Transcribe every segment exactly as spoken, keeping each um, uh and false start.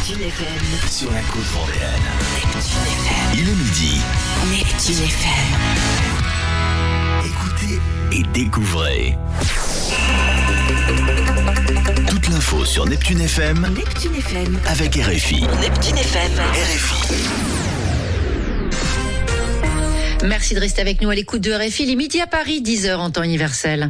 Neptune F M. Sur la côte vendéenne. Neptune F M. Il est midi. Neptune F M. Écoutez et découvrez. Toute l'info sur Neptune F M. Neptune F M. Avec R F I. Neptune F M. R F I. Merci de rester avec nous à l'écoute de R F I. Il est midi à Paris, dix heures en temps universel.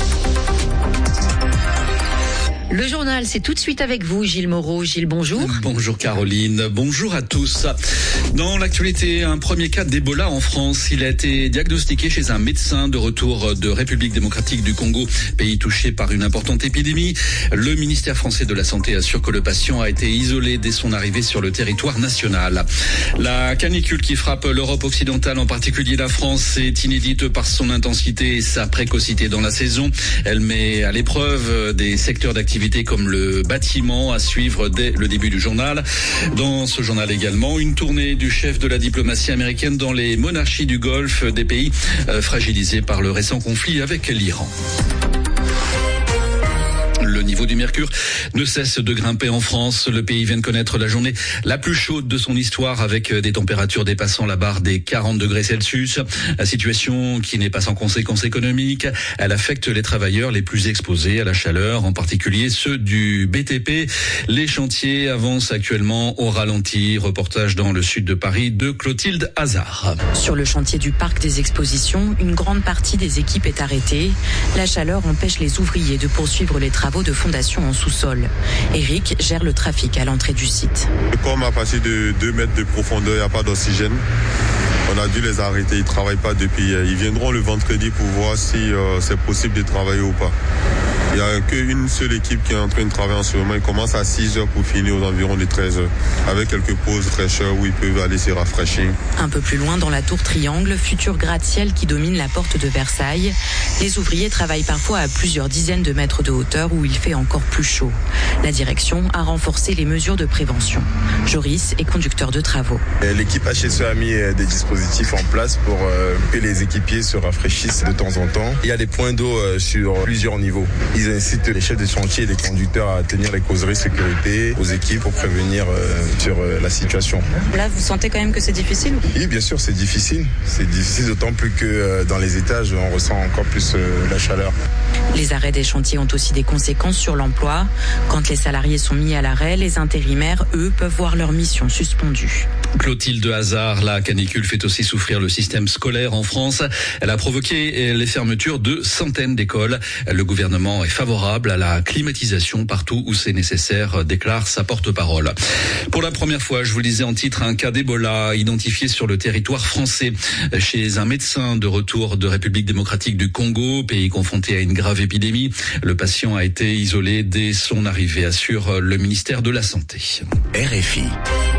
Le journal, c'est tout de suite avec vous, Gilles Moreau. Gilles, bonjour. Bonjour Caroline, bonjour à tous. Dans l'actualité, un premier cas d'Ebola en France. Il a été diagnostiqué chez un médecin de retour de République démocratique du Congo, pays touché par une importante épidémie. Le ministère français de la Santé assure que le patient a été isolé dès son arrivée sur le territoire national. La canicule qui frappe l'Europe occidentale, en particulier la France, est inédite par son intensité et sa précocité dans la saison. Elle met à l'épreuve des secteurs d'activité comme le bâtiment, à suivre dès le début du journal. Dans ce journal également, une tournée du chef de la diplomatie américaine dans les monarchies du Golfe, des pays fragilisés par le récent conflit avec l'Iran. Le niveau du mercure ne cesse de grimper en France. Le pays vient de connaître la journée la plus chaude de son histoire, avec des températures dépassant la barre des quarante degrés Celsius. La situation qui n'est pas sans conséquences économiques. Elle affecte les travailleurs les plus exposés à la chaleur, en particulier ceux du B T P. Les chantiers avancent actuellement au ralenti. Reportage dans le sud de Paris de Clotilde Hazard. Sur le chantier du parc des expositions, une grande partie des équipes est arrêtée. La chaleur empêche les ouvriers de poursuivre les travaux de fondation en sous-sol. Eric gère le trafic à l'entrée du site. Comme à partir de deux mètres de profondeur, il n'y a pas d'oxygène. On a dû les arrêter, ils ne travaillent pas depuis. Ils viendront le vendredi pour voir si euh, c'est possible de travailler ou pas. Il n'y a qu'une seule équipe qui est en train de travailler en ce moment. Ils commencent à six heures pour finir aux environs de treize heures, avec quelques pauses fraîcheur où ils peuvent aller se rafraîchir. Un peu plus loin, dans la tour Triangle, futur gratte-ciel qui domine la porte de Versailles, les ouvriers travaillent parfois à plusieurs dizaines de mètres de hauteur où il fait encore plus chaud. La direction a renforcé les mesures de prévention. Joris est conducteur de travaux. L'équipe H S E a mis des dispositifs en place pour que les équipiers se rafraîchissent de temps en temps. Il y a des points d'eau sur plusieurs niveaux. Ils incitent les chefs de chantier et les conducteurs à tenir les causeries sécurité aux équipes pour prévenir euh, sur euh, la situation. Là, vous sentez quand même que c'est difficile ? Oui, bien sûr, c'est difficile. C'est difficile d'autant plus que euh, dans les étages, on ressent encore plus euh, la chaleur. Les arrêts des chantiers ont aussi des conséquences sur l'emploi. Quand les salariés sont mis à l'arrêt, les intérimaires, eux, peuvent voir leur mission suspendue. Clotilde Hazard, la canicule fait aussi souffrir le système scolaire en France. Elle a provoqué les fermetures de centaines d'écoles. Le gouvernement est favorable à la climatisation partout où c'est nécessaire, déclare sa porte-parole. Pour la première fois, je vous le disais en titre, un cas d'Ebola identifié sur le territoire français chez un médecin de retour de République démocratique du Congo, pays confronté à une grave épidémie. Le patient a été isolé dès son arrivée, assure le ministère de la Santé. R F I.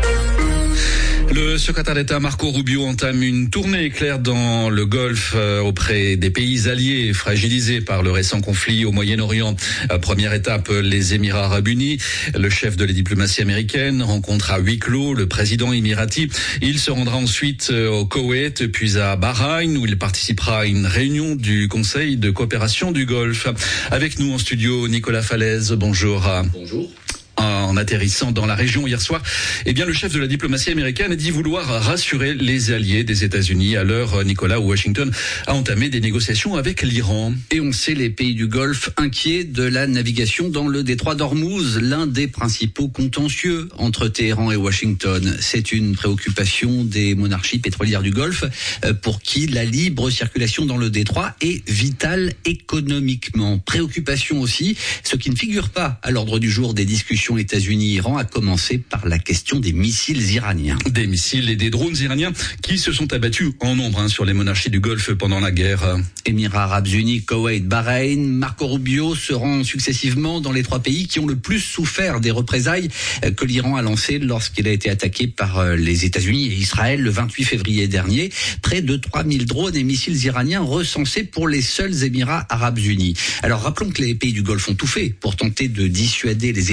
Le secrétaire d'État Marco Rubio entame une tournée éclair dans le Golfe auprès des pays alliés fragilisés par le récent conflit au Moyen-Orient. Première étape, les Émirats arabes unis. Le chef de la diplomatie américaine rencontre à huis clos le président émirati. Il se rendra ensuite au Koweït, puis à Bahreïn, où il participera à une réunion du Conseil de coopération du Golfe. Avec nous en studio, Nicolas Falaise. Bonjour. Bonjour. En atterrissant dans la région hier soir, eh bien, le chef de la diplomatie américaine a dit vouloir rassurer les alliés des États-Unis à l'heure, Nicolas, où Washington a entamé des négociations avec l'Iran. Et on sait les pays du Golfe inquiets de la navigation dans le détroit d'Ormuz, l'un des principaux contentieux entre Téhéran et Washington. C'est une préoccupation des monarchies pétrolières du Golfe, pour qui la libre circulation dans le détroit est vitale économiquement. Préoccupation aussi, ce qui ne figure pas à l'ordre du jour des discussions États-Unis-Iran, a commencé par la question des missiles iraniens. Des missiles et des drones iraniens qui se sont abattus en nombre hein, sur les monarchies du Golfe pendant la guerre. Émirats arabes unis, Koweït, Bahreïn, Marco Rubio se rend successivement dans les trois pays qui ont le plus souffert des représailles que l'Iran a lancées lorsqu'il a été attaqué par les États-Unis et Israël le vingt-huit février dernier. Près de trois mille drones et missiles iraniens recensés pour les seuls Émirats arabes unis. Alors rappelons que les pays du Golfe ont tout fait pour tenter de dissuader les États-Unis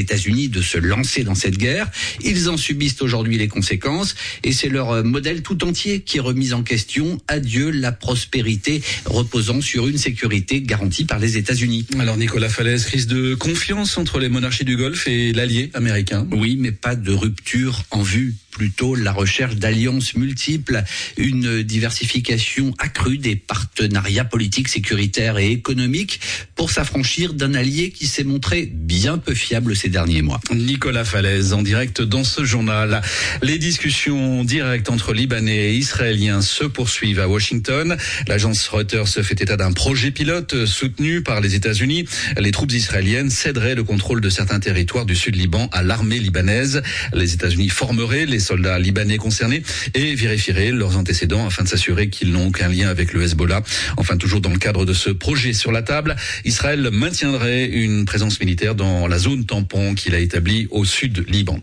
États-Unis de se lancer dans cette guerre. Ils en subissent aujourd'hui les conséquences et c'est leur modèle tout entier qui est remis en question. Adieu la prospérité reposant sur une sécurité garantie par les États-Unis. Alors Nicolas Falaise, crise de confiance entre les monarchies du Golfe et l'allié américain. Oui, mais pas de rupture en vue. Plutôt la recherche d'alliances multiples, une diversification accrue des partenariats politiques, sécuritaires et économiques pour s'affranchir d'un allié qui s'est montré bien peu fiable ces derniers mois. Nicolas Falaise en direct dans ce journal. Les discussions directes entre Libanais et Israéliens se poursuivent à Washington. L'agence Reuters fait état d'un projet pilote soutenu par les États-Unis. Les troupes israéliennes céderaient le contrôle de certains territoires du sud Liban à l'armée libanaise. Les États-Unis formeraient les soldats libanais concernés et vérifieraient leurs antécédents afin de s'assurer qu'ils n'ont aucun lien avec le Hezbollah. Enfin, toujours dans le cadre de ce projet sur la table, Israël maintiendrait une présence militaire dans la zone tampon qu'il a établie au sud Liban.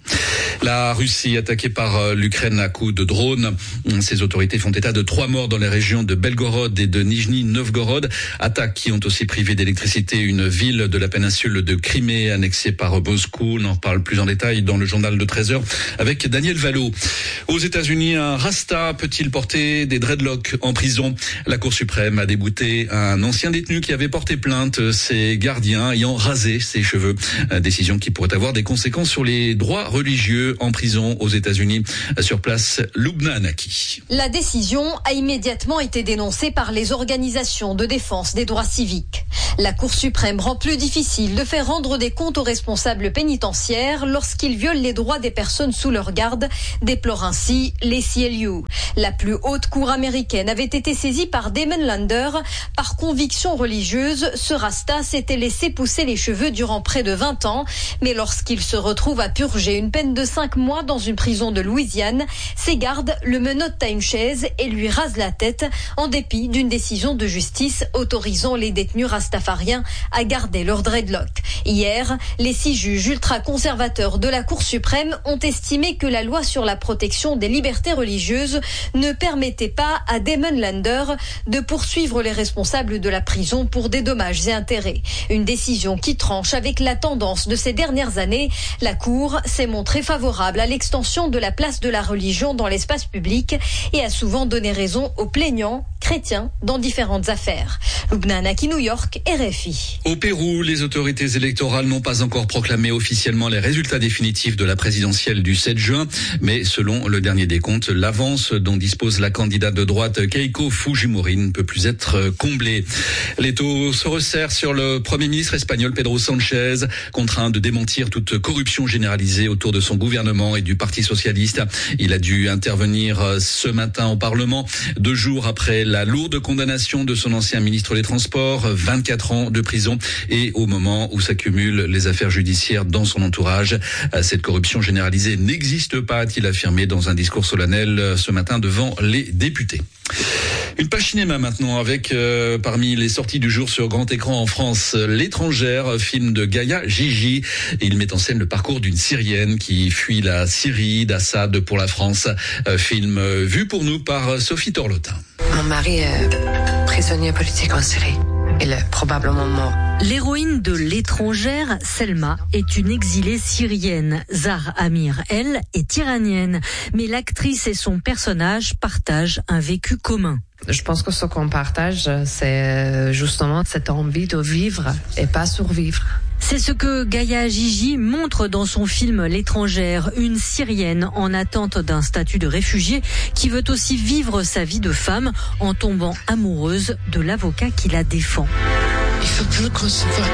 La Russie attaquée par l'Ukraine à coups de drone. Ses autorités font état de trois morts dans les régions de Belgorod et de Nijni Novgorod. Attaques qui ont aussi privé d'électricité une ville de la péninsule de Crimée annexée par Moscou. On en parle plus en détail dans le journal de treize heures avec Daniel Vallot. Aux États-Unis, un Rasta peut-il porter des dreadlocks en prison? La Cour suprême a débouté un ancien détenu qui avait porté plainte, ses gardiens ayant rasé ses cheveux. Décision qui pourrait avoir des conséquences sur les droits religieux en prison aux États-Unis. Sur place, Lubna Anaki. La décision a immédiatement été dénoncée par les organisations de défense des droits civiques. La Cour suprême rend plus difficile de faire rendre des comptes aux responsables pénitentiaires lorsqu'ils violent les droits des personnes sous leur garde, déplore ainsi les C L U. La plus haute cour américaine avait été saisie par Damon Lander. Par conviction religieuse, ce Rasta s'était laissé pousser les cheveux durant près de vingt ans. Mais lorsqu'il se retrouve à purger une peine de cinq mois dans une prison de Louisiane, ses gardes le menottent à une chaise et lui rasent la tête en dépit d'une décision de justice autorisant les détenus rastafariens à garder leur dreadlock. Hier, les six juges ultra-conservateurs de la Cour suprême ont estimé que la loi sur la protection des libertés religieuses ne permettait pas à Damon Lander de poursuivre les responsables de la prison pour des dommages et intérêts. Une décision qui tranche avec la tendance de ces dernières années. La Cour s'est montrée favorable à l'extension de la place de la religion dans l'espace public et a souvent donné raison aux plaignants chrétiens dans différentes affaires. Lubna Anaki, New York, R F I. Au Pérou, les autorités électorales n'ont pas encore proclamé officiellement les résultats définitifs de la présidentielle du sept juin, mais selon le dernier décompte, l'avance dont dispose la candidate de droite Keiko Fujimori ne peut plus être comblée. L'étau se resserre sur le Premier ministre espagnol Pedro Sánchez, contraint de démentir toute corruption généralisée autour de son gouvernement et du Parti socialiste. Il a dû intervenir ce matin au Parlement, deux jours après la lourde condamnation de son ancien ministre des Transports, vingt-quatre ans de prison, et au moment où s'accumulent les affaires judiciaires dans son entourage. Cette corruption généralisée n'existe pas, a-t-il affirmé dans un discours solennel ce matin devant les députés. Une page cinéma maintenant avec euh, parmi les sorties du jour sur grand écran en France, L'étrangère, film de Gaïa Gigi. Il met en scène le parcours d'une Syrienne qui fuit la Syrie d'Assad pour la France. Euh, film euh, vu pour nous par Sophie Torlotin. Mon mari est prisonnier politique en Syrie. Il est probablement mort. L'héroïne de L'étrangère, Selma, est une exilée syrienne. Zahra Amir, elle, est iranienne. Mais l'actrice et son personnage partagent un vécu commun. Je pense que ce qu'on partage, c'est justement cette envie de vivre et pas survivre. C'est ce que Gaïa Gigi montre dans son film L'étrangère, une Syrienne en attente d'un statut de réfugiée qui veut aussi vivre sa vie de femme en tombant amoureuse de l'avocat qui la défend. Il faut plus qu'on se voit.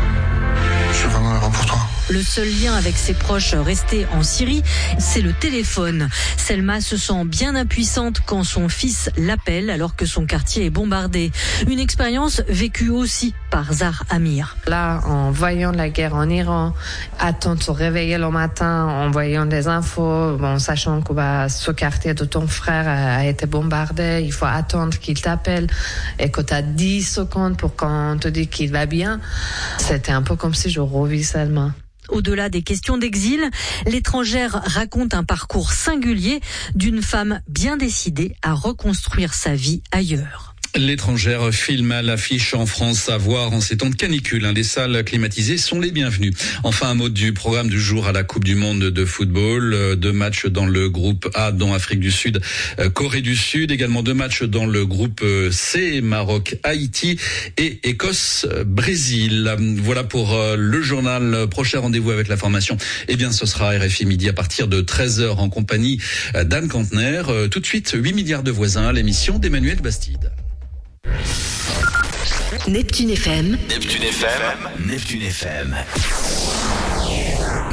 Je suis vraiment heureux pour toi. Le seul lien avec ses proches restés en Syrie, c'est le téléphone. Selma se sent bien impuissante quand son fils l'appelle alors que son quartier est bombardé. Une expérience vécue aussi par Zahra Amir. Là, en voyant la guerre en Iran, attendre de se réveiller le matin, en voyant des infos, bon, sachant que bah, ce quartier de ton frère a été bombardé, il faut attendre qu'il t'appelle et que tu as dix secondes pour qu'on te dise qu'il va bien. C'était un peu comme si je revis Selma. Au-delà des questions d'exil, L'étrangère raconte un parcours singulier d'une femme bien décidée à reconstruire sa vie ailleurs. L'étrangère filme à l'affiche en France, à voir en ces temps de canicule. Les salles climatisées sont les bienvenues. Enfin, un mot du programme du jour à la Coupe du Monde de football. Deux matchs dans le groupe A, dont Afrique du Sud, Corée du Sud. Également deux matchs dans le groupe C, Maroc, Haïti et Écosse, Brésil. Voilà pour le journal. Prochain rendez-vous avec la formation. Eh bien, ce sera R F I Midi à partir de treize heures en compagnie d'Anne Cantner. Tout de suite, huit milliards de voisins, l'émission d'Emmanuel Bastide. Neptune F M. Neptune F M. Neptune F M.